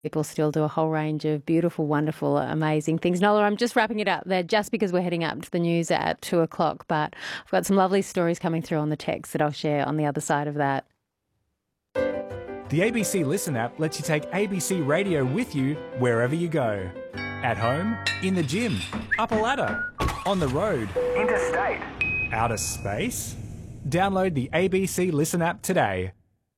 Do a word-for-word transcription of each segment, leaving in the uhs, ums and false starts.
People still do a whole range of beautiful, wonderful, amazing things. Nola, I'm just wrapping it up there just because we're heading up to the news at two o'clock, but I've got some lovely stories coming through on the text that I'll share on the other side of that. The A B C Listen app lets you take A B C Radio with you wherever you go. At home, in the gym, up a ladder, on the road, interstate, outer space. Download the A B C Listen app today.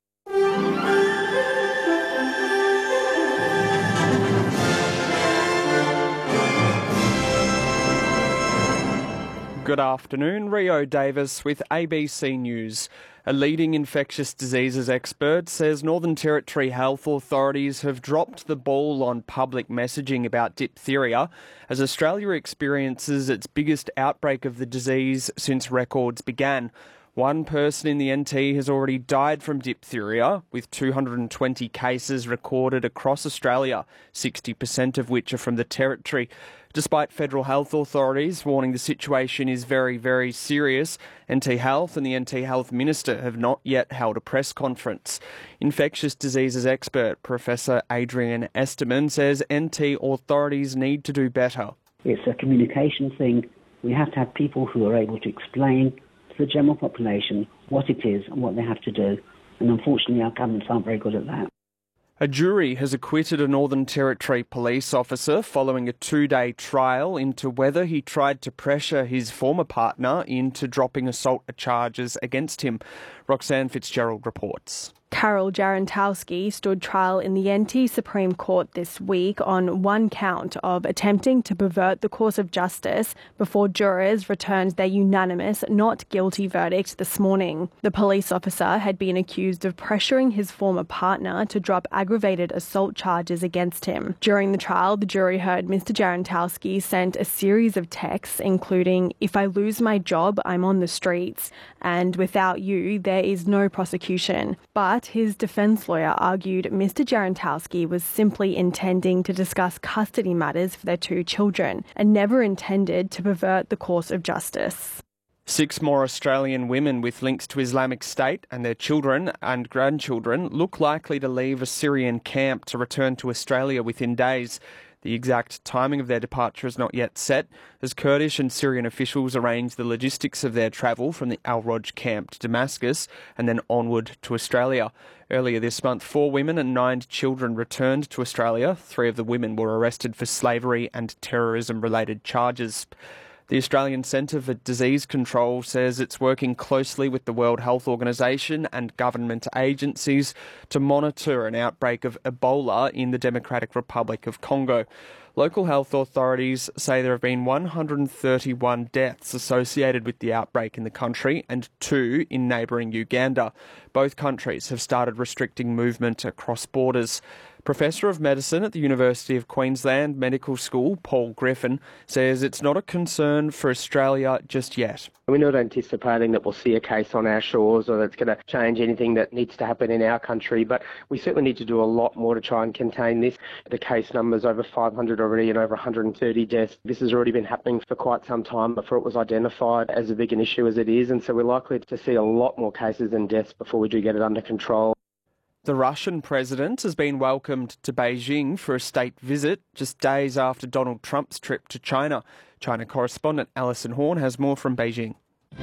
Good afternoon, Rio Davis with A B C News. A leading infectious diseases expert says Northern Territory health authorities have dropped the ball on public messaging about diphtheria as Australia experiences its biggest outbreak of the disease since records began. One person in the N T has already died from diphtheria, with two hundred twenty cases recorded across Australia, sixty percent of which are from the Territory. Despite federal health authorities warning the situation is very, very serious, N T Health and the N T Health Minister have not yet held a press conference. Infectious diseases expert Professor Adrian Esterman says N T authorities need to do better. It's a communication thing. We have to have people who are able to explain to the general population what it is and what they have to do. And unfortunately, our governments aren't very good at that. A jury has acquitted a Northern Territory police officer following a two-day trial into whether he tried to pressure his former partner into dropping assault charges against him. Roxanne Fitzgerald reports. Carol Jarentowski stood trial in the N T Supreme Court this week on one count of attempting to pervert the course of justice before jurors returned their unanimous not guilty verdict this morning. The police officer had been accused of pressuring his former partner to drop aggravated assault charges against him. During the trial, the jury heard Mister Jarentowski sent a series of texts including, "If I lose my job, I'm on the streets," and "Without you, there is no prosecution." But his defence lawyer argued Mister Jarentowski was simply intending to discuss custody matters for their two children and never intended to pervert the course of justice. Six more Australian women with links to Islamic State and their children and grandchildren look likely to leave a Syrian camp to return to Australia within days. The exact timing of their departure is not yet set, as Kurdish and Syrian officials arrange the logistics of their travel from the Al-Roj camp to Damascus and then onward to Australia. Earlier this month, four women and nine children returned to Australia. Three of the women were arrested for slavery and terrorism-related charges. The Australian Centre for Disease Control says it's working closely with the World Health Organization and government agencies to monitor an outbreak of Ebola in the Democratic Republic of Congo. Local health authorities say there have been one hundred thirty-one deaths associated with the outbreak in the country and two in neighbouring Uganda. Both countries have started restricting movement across borders. Professor of Medicine at the University of Queensland Medical School, Paul Griffin, says it's not a concern for Australia just yet. We're not anticipating that we'll see a case on our shores or that's going to change anything that needs to happen in our country, but we certainly need to do a lot more to try and contain this. The case numbers over five hundred already and over one hundred thirty deaths. This has already been happening for quite some time before it was identified as a big an issue as it is, and so we're likely to see a lot more cases and deaths before we do get it under control. The Russian president has been welcomed to Beijing for a state visit just days after Donald Trump's trip to China. China correspondent Alison Horn has more from Beijing.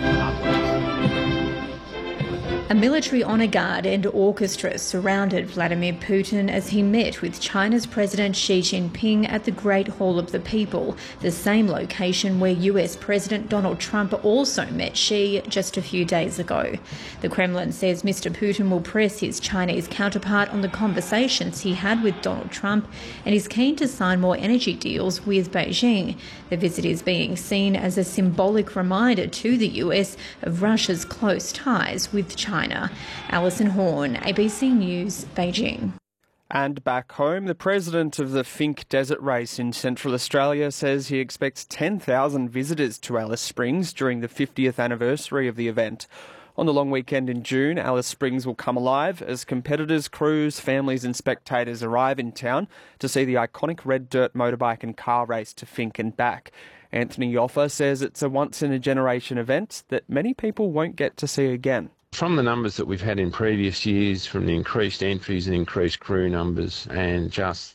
A military honour guard and orchestra surrounded Vladimir Putin as he met with China's President Xi Jinping at the Great Hall of the People, the same location where U S President Donald Trump also met Xi just a few days ago. The Kremlin says Mister Putin will press his Chinese counterpart on the conversations he had with Donald Trump and is keen to sign more energy deals with Beijing. The visit is being seen as a symbolic reminder to the U S of Russia's close ties with China. Alison Horn, A B C News, Beijing. And back home, the president of the Finke Desert Race in Central Australia says he expects ten thousand visitors to Alice Springs during the fiftieth anniversary of the event. On the long weekend in June, Alice Springs will come alive as competitors, crews, families and spectators arrive in town to see the iconic red dirt motorbike and car race to Finke and back. Anthony Yoffa says it's a once-in-a-generation event that many people won't get to see again. From the numbers that we've had in previous years, from the increased entries and increased crew numbers and just